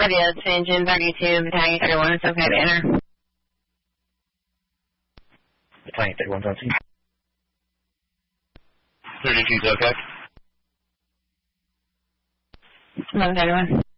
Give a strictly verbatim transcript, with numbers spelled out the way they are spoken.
Radio to Engine thirty-two, Battalion thirty-one, it's okay to enter. Battalion thirty-one's on scene. thirty-two's okay. eleven thirty-one.